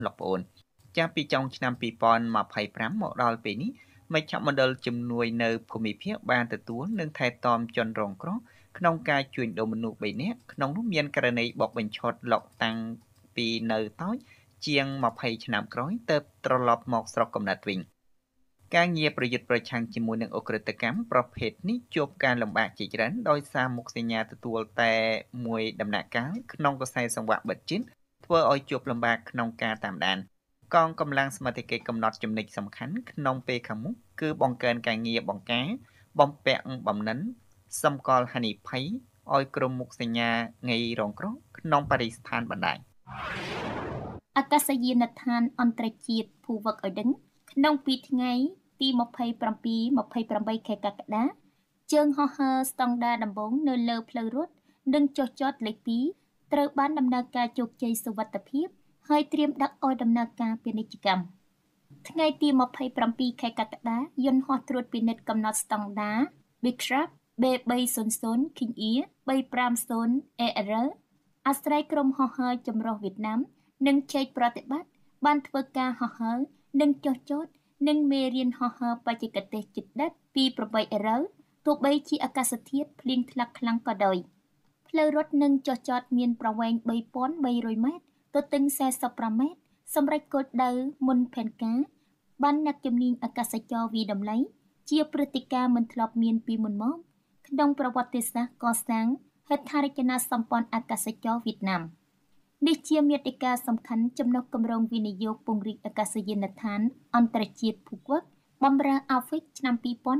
លោកប្អូនចាប់ពីចុងឆ្នាំ2025មកដល់ពេលនេះមជ្ឈមណ្ឌលជំនួយនៅភូមិភាគបានទទួលនិងថែទាំជនរងគ្រោះក្នុងការជួញដូរមនុស្ស3នាក់ក្នុងនោះមានករណីបោកបញ្ឆោតលោកតាំងពីនៅតូចជាង20ឆ្នាំក្រោយទើបត្រឡប់មកស្រុកកំណើតវិញការងារប្រយុទ្ធប្រឆាំងជាមួយនឹងអ ுக ្រិតកម្មប្រភេទនេះជួបការលំបាកជាច្រើនដោយសារមុខសញ្ញាទទួលតែមួយដំណាក់កាលក្នុងខ្សែសង្វាក់បិទជិតធ្វើឲ្យជួបលំបាកក្នុងការតាមដានកងកម្លាំងសមត្ថកិច្ចកំណត់ចំណុចសំខាន់ក្នុងពេលខាងមុខគឺបង្កើនការងារបង្ការបំពាក់បំណិនសម្គាល់ហានិភ័យឲ្យក្រុមមុខសញ្ញាងាយរងគ្រោះក្នុងបរិស្ថានបណ្ដាញអាកាសយានដ្ឋានអន្តរជាតិភូវឹកឲ្យដឹងក្នុងពីថ្ងៃទី27-28 ខែកក្កដាជើងហោះហើរស្តង់ដារដំបូងនៅលើផ្លូវរត់និងចុះចតលេខ2ត្រូវបានដំណើរការជោគជ័យសុវត្ថិភាពហើយត្រៀមដាក់ឲ្យដំណើរការពាណិជ្ជកម្មថ្ងៃទី27 ខែកក្កដាយន្តហោះត្រួតពិនិត្យកំណត់ស្តង់ដារ Beechcraft B300 King Air 350 ARL អាស្រ័យក្រុមហោះហើរចម្រុះវៀតណាមនិងជែកប្រតិបត្តិបានធ្វើការហោះហើរនិងចុះចតនិងមេរៀនហោះហើរបច្ចេកទេសជិតដិតពី8ARLទោះបីជាអាកាសធាតុភ្លៀងធ្លាក់ខ្លាំងក៏ដោយផ្លូវរត់និងចុះចតមានប្រវែង 3,300 ម៉ែត្រទទឹង45 ម៉ែត្រសម្រាប់គោលដៅមុនផែនការបានអ្នកជំនាញអាកាសចរវិតម្លៃជាព្រឹត្តិការណ៍មិនធ្លាប់មានពីមុនមកក្នុងប្រវត្តិសាស្ត្រកសាងហេដ្ឋារចនាសម្ព័ន្ធអាកាសចរវៀតណាមនេះជាមាតិកាសំខាន់ចំណុចគម្រោងវិនិយោគពង្រីកអាកាសយានដ្ឋានអន្តរជាតិភូវឹកបម្រើអាហ្វ្រិកឆ្នាំ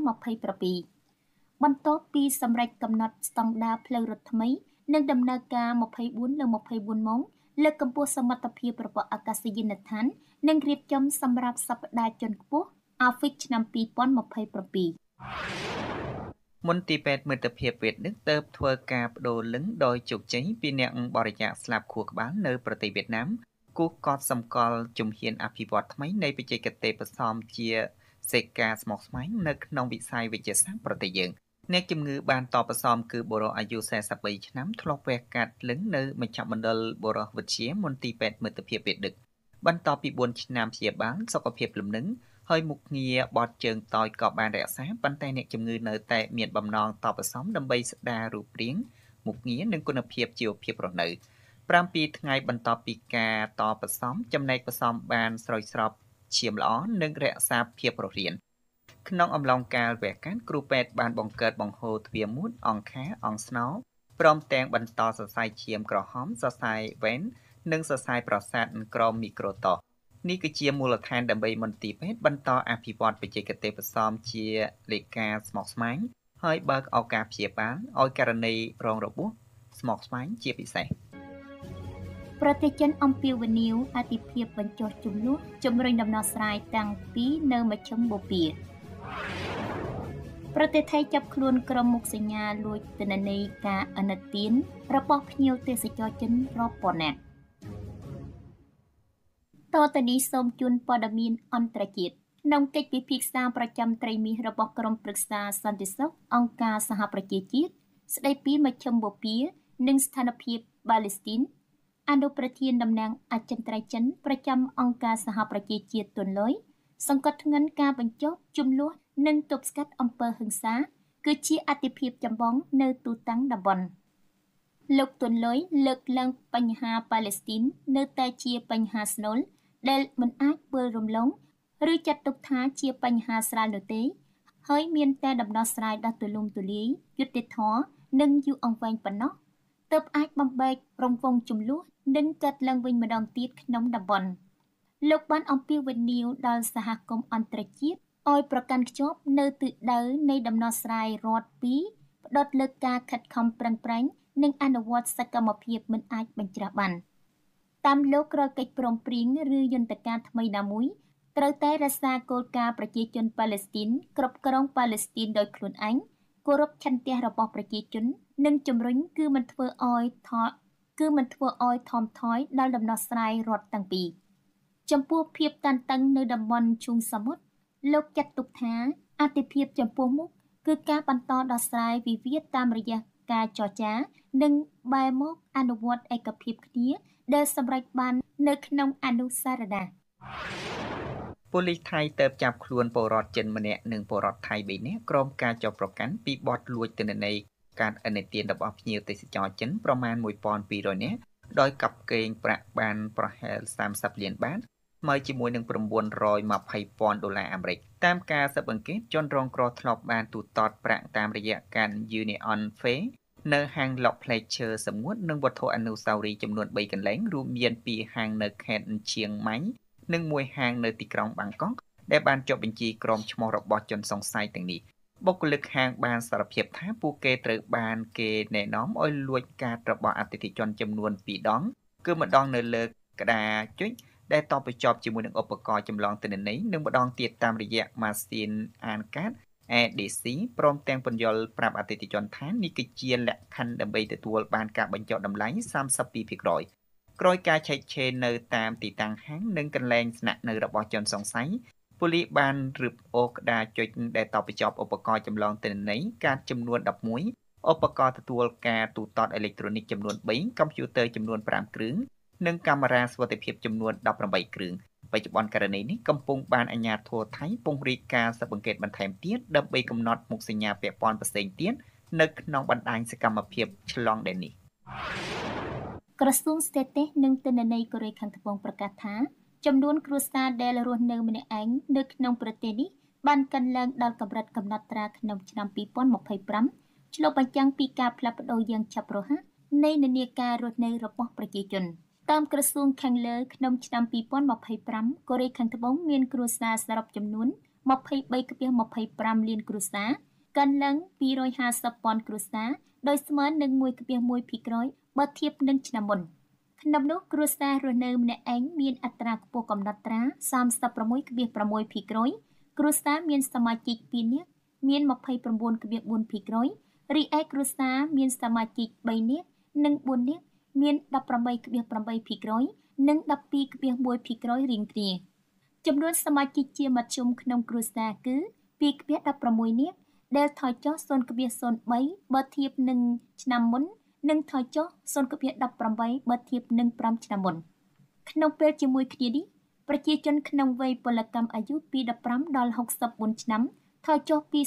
2027បន្ទាប់ពីសម្រេចកំណត់ស្តង់ដារផ្លូវរត់ថ្មីនិងដំណើរការ24/24ម៉ោងលើកកម្ពស់សមត្ថភាពរបស់អាកាសយានដ្ឋាននិងរៀបចំសម្រាប់សប្តាហ៍ជាន់ខ្ពស់អាហ្វ្រិកឆ្នាំ2027 មន្ទីរពេទ្យមិត្តភាពវៀតនឹងទើបធ្វើការបដូរលឹងដោយជោគជ័យពីអ្នកបរិច្ចាគស្លាបខួរក្បាលនៅប្រទេសវៀតណាមគូកត់សម្គាល់ជំហានអភិវឌ្ឍថ្មីនៃបច្ចេកទេសផ្សំជាសេកាស្មុគស្មាញនៅក្នុងវិស័យវិទ្យាសាស្ត្រប្រទេសយើងអ្នកជំងឺបានតបផ្សំគឺបុរសអាយុ43ឆ្នាំធ្លាប់វះកាត់លឹងនៅមជ្ឈមណ្ឌលបុរសវិទ្យាមន្ទីរពេទ្យមិត្តភាពវៀតដឹកបន្ទាប់ពី4ឆ្នាំព្យាបាលសុខភាពលំនឹងហើយមុខងារបត់ជើងតូចក៏បានរក្សាប៉ុន្តែអ្នកជំងឺនៅតែមានបំណងតបផ្សំដើម្បីស្ដាររូបរាងមុខងារនិងគុណភាពជីវភាពរស់នៅ7ថ្ងៃបន្ទាប់ពីការតបផ្សំចំណែកផ្សំបានស្រោចស្រពឈាមល្អនិងរក្សាភាពរស់រានក្នុងអំឡុងកាលវះកាត់គ្រូពេទ្យបានបង្កើតបង្ហូរទ្វារមុតអង្ខាអង្ស្នោព្រមទាំងបន្តសរសៃឈាមក្រហមសរសៃវ៉ែននិងសរសៃប្រសាទក្រមមីក្រូតូសនេះគឺជាមូលដ្ឋានដើម្បីមន្ទីរពេទ្យបន្តអភិវឌ្ឍបច្ចេកទេសផ្សំជាលេខាស្មុគស្មាញហើយបើកឱកាសព្យាបាលឲ្យករណីរងរបួសស្មុគស្មាញជាពិសេសប្រទេសចិនអំពាវនាវអធិភាពបញ្ចុះចំនួនជំរុញដំណោះស្រាយតាំងពីនៅមជ្ឈមបូព៌ាប្រទេសថៃចាប់ខ្លួនក្រុមមុខសញ្ញាលួចទិន្នន័យការអាណិតទានរបស់ភ្ញៀវទេសចរចិនរាប់ពាន់នាក់តទៅនេះសូមជូនព័ត៌មានអន្តរជាតិក្នុងកិច្ចពិភាក្សាប្រចាំត្រីមាសរបស់ក្រុមប្រឹក្សាសន្តិសុខអង្គការសហប្រជាជាតិស្ដីពីមជ្ឈមបូព៌ានិងស្ថានភាពប៉ាឡេស្ទីនអនុប្រធានតំណាងអចិន្ត្រៃយ៍ចិនប្រចាំអង្គការសហប្រជាជាតិទុនលុយសង្កត់ធ្ងន់ការបញ្ចុះជំនួសនិងទប់ស្កាត់អំពើហិង្សាគឺជាអាទិភាពចម្បងនៅទូទាំងតំបន់លោកទុនលុយលើកឡើងបញ្ហាប៉ាឡេស្ទីននៅតែជាបញ្ហាស្នូលដែលមិនអាចធ្វើរំលងឬចាត់ទុកថាជាបញ្ហាស្រាលនោះទេហើយមានតែដំណោះស្រាយដ៏ទូលំទូលាយយុត្តិធម៌និងយូរអង្វែងប៉ុណ្ណោះទើបអាចបំបែករង្វង់ជម្លោះនិងកើតឡើងវិញម្ដងទៀតក្នុងតំបន់លោកបានអំពាវនាវដល់សហគមន៍អន្តរជាតិឲ្យប្រកាន់ខ្ជាប់នៅទិសដៅនៃដំណោះស្រាយរដ្ឋពីរផ្ដោតលើការខិតខំប្រឹងប្រែងនិងអនុវត្តសកម្មភាពមិនអាចបញ្ច្រាស់បានតាមលោករាល់កិច្ចព្រមព្រៀងឬយន្តការថ្មីណាមួយត្រូវតែរក្សាគោលការណ៍ប្រជាជនប៉ាឡេស្ទីនគ្រប់គ្រងប៉ាឡេស្ទីនដោយខ្លួនឯងគោរពឆន្ទៈរបស់ប្រជាជននិងជំរុញគឺមិនធ្វើឲ្យថមថយដល់ដំណោះស្រាយរដ្ឋទាំងពីរចំពោះភាពតានតឹងនៅតំបន់ឈូងសមុទ្រលោកចាត់ទុកថាអាទិភាពចំពោះមុខគឺការបន្តដោះស្រាយវិវាទតាមរយៈការចរចានិងបែរមកអនុវត្តឯកភាពគ្នាដែលសម្រេចបាននៅក្នុងអនុសារណាប៉ូលីសថៃទើបចាប់ខ្លួនពលរដ្ឋចិនម្នាក់និងពលរដ្ឋថៃ3នាក់ក្រោមការចោទប្រកាន់ពីបទលួចទិន្នន័យកាតឥណទានរបស់ភ្ញៀវទេសចរចិនប្រមាណ 1,200 នាក់ដោយកັບកេងប្រាក់បានប្រហែល30 លានបាតស្មើជាមួយនឹង$920,000 អាមេរិកតាមការស៊ើបអង្កេតជនរងគ្រោះធ្លាប់បានទូទាត់ប្រាក់តាមរយៈការ Union Pay នៅហាងលក់ផ្លែឈើសម្ងួតនិងវត្ថុអនុស្សាវរីយ៍ចំនួន3កន្លែងរួមមាន2ហាងនៅខេត្តឈៀងម៉ៃនិងមួយហាងនៅទីក្រុងបាងកកដែលបានចុះបញ្ជីក្រុមឈ្មោះរបស់ជនសង្ស័យទាំងនេះបុគ្គលិកហាងបានសារភាពថាពួកគេត្រូវបានគេណែនាំឲ្យលួចកាតរបស់អតិថិជនចំនួន2ដងគឺម្ដងនៅលើក្តារចុចដែលតបបញ្ចប់ជាមួយនឹងឧបករណ៍ចម្លងទិន្នន័យនិងម្ដងទៀតតាមរយៈម៉ាស៊ីនអានកាត ADC ព្រមទាំងពន្យល់ប្រាប់អតិថិជនថានេះគឺជាលក្ខខណ្ឌដើម្បីទទួលបានការបញ្ចុះតម្លៃ 32% ក្រោយការឆែកឆេរនៅតាមទីតាំងហាងនិងកន្លែងស្នាក់នៅរបស់ជនសង្ស័យប៉ូលីសបានរឹបអូសក្តារចុចដែលតបបញ្ចប់ឧបករណ៍ចម្លងទិន្នន័យកាតចំនួន11ឧបករណ៍ទទួលការទូទាត់អេឡិចត្រូនិកចំនួន3កុំព្យូទ័រចំនួន5គ្រឿងនិងកាមេរ៉ាសុវត្ថិភាពចំនួន18គ្រឿងបច្ចុប្បន្នករណីនេះកំពុងបានអាជ្ញាធរថៃពង្រីកការស៊ើបអង្កេតបន្ថែមទៀតដើម្បីកំណត់មុខសញ្ញាពាក់ព័ន្ធផ្សេងទៀតនៅក្នុងបណ្ដាញសកម្មភាពឆ្លងដែននេះក្រសួងស្ថិតិនិងទិន្នន័យកូរ៉េខាងត្បូងប្រកាសថាចំនួនគ្រួសារដែលរស់នៅម្នាក់ឯងនៅក្នុងប្រទេសនេះបានកើនឡើងដល់កម្រិតកំណត់ត្រាក្នុងឆ្នាំ2025ឆ្លុះបញ្ចាំងពីការផ្លាស់ប្ដូរយ៉ាងឆាប់រហ័សនៃនិន្នាការរស់នៅរបស់ប្រជាជនតាមក្រសួងខាងលើក្នុងឆ្នាំ2025កូរ៉េខាងត្បូងមានគ្រួសារសរុបចំនួន 23.25 លានគ្រួសារកើនឡើង250,000គ្រួសារដោយស្មើនឹង 1.1% បើធៀបនឹងឆ្នាំមុនក្នុងនោះគ្រួសាររស់នៅម្នាក់ឯងមានអត្រាខ្ពស់កំណត់ត្រា 36.6% គ្រួសារមានសមាជិក2នាក់មាន 29.4% រីឯគ្រួសារមានសមាជិក3នាក់និង4នាក់មាន 18.8% និង 12.1% រៀងគ្នាចំនួនសមាជិកជាមធ្យមក្នុងគ្រួសារគឺ 2.16 នាក់ដែលថយចុះ 0.03 បើធៀបនឹងឆ្នាំមុននិងថយចុះ 0.18 បើធៀបនឹង5ឆ្នាំមុនក្នុងពេលជាមួយគ្នានេះប្រជាជនក្នុងវ័យពលកម្មអាយុពី15ដល់64ឆ្នាំថយចុះពី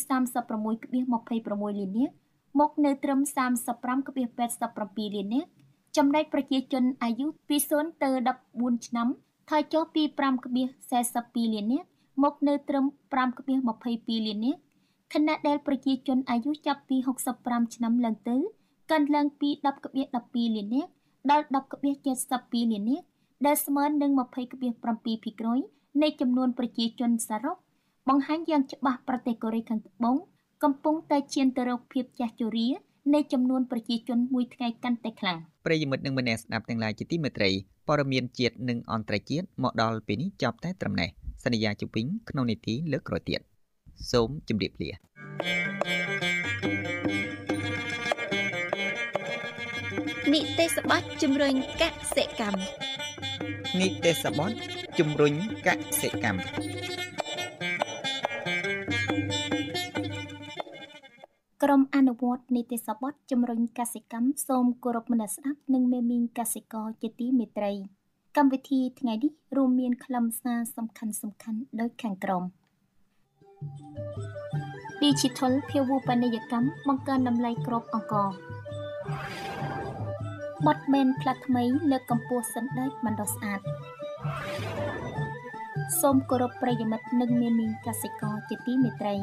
36.26 លាននាក់មកនៅត្រឹម 35.87 លាននាក់ចំណែកប្រជាជនអាយុពី0ទៅ14ឆ្នាំថយចុះពី 5.42 លាននាក់មកនៅត្រឹម 5.22 លាននាក់ខណៈដែលប្រជាជនអាយុចាប់ពី65ឆ្នាំឡើងទៅកើនឡើងពី 10.12 លាននាក់ដល់ 10.72 លាននាក់ដែលស្មើនឹង 20.7% នៃចំនួនប្រជាជនសរុបបង្ហាញយ៉ាងច្បាស់ប្រទេសកូរ៉េខាងត្បូងកំពុងតែឈានទៅរកភាពចាស់ជរានៃចំនួនប្រជាជនមួយថ្ងៃកាន់តែខ្លាំងប្រិយមិត្តនិងមនស្សស្ដាប់ទាំងឡាយជាទីមេត្រីព័ត៌មានជាតិនិងអន្តរជាតិមកដល់ពេលនេះចប់តែត្រឹមនេះសន្យាជុំវិញក្នុងនីតិលើកក្រោយទៀតសូមជម្រាបលានីតិសបတ်ជំរុញកសិកម្មនីតិសបတ်ជំរុញកសិកម្មក្រុមអនុវត្តនីតិសបတ်ជំរុញកសិកម្មសូមគោរពមនស្សស្ដាប់និងមេមីងកសិករជាទីមេត្រីកម្មវិធីថ្ងៃនេះរួមមានខ្លឹមសារសំខាន់ដូចខាងក្រោម Digital ភាវូបនីយកម្មបង្កើនតម្លៃគ្រាប់អង្ករបទមែនផ្លាស់ថ្មីលើកកម្ពស់សណ្ដែកបណ្ដុះស្អាតសូមគោរពប្រិយមិត្តនិងមេមីងកសិករជាទីមេត្រី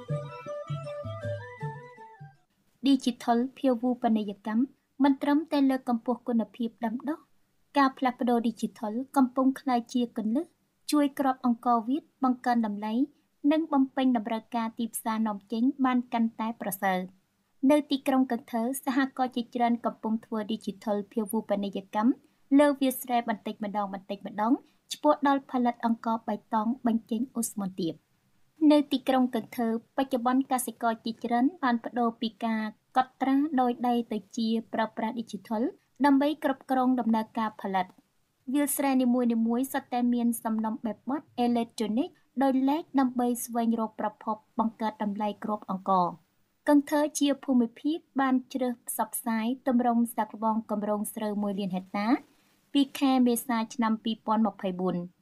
Digital ភាវូបនីយកម្មមិនត្រឹមតែលើកកម្ពស់គុណភាពដាំដុះការផ្លាស់ប្ដូរ Digital កំពុងក្លាយជាគន្លឹះជួយគ្រាប់អង្ករវិតបង្កើនតម្លៃនិងបំពេញតម្រូវការទីផ្សារនាំចេញបានកាន់តែប្រសើរនៅទីក្រុងកន្ធើសហគមន៍ជាច្រើនកំពុងធ្វើ Digital ភាវូបនីយកម្មលើវាលស្រែបន្តិចម្ដងឆ្ពោះដល់ផលិតអង្ករបៃតងបញ្ចេញអូស្មនទាបនៅទីក្រុងកន្ធើបច្ចុប្បន្នកសិករជាច្រើនបានប្ដូរពីការកត់ត្រាដោយដៃទៅជាប្រើប្រាស់ Digital ដើម្បីគ្រប់គ្រងដំណើរការផលិតវាលស្រែនីមួយៗសុទ្ធតែមានសំណុំបែបបត់អេឡិចត្រូនិកដោយលេខដើម្បីស្វែងរកប្រភពបង្កើតតម្លៃគ្រាប់អង្ករកន្ធើជាភូមិភាគបានជ្រើសផ្សព្វផ្សាយទម្រង់សាកល្បងគម្រោងស្រូវ 1 លានហិកតាពីខែមេសាឆ្នាំ2024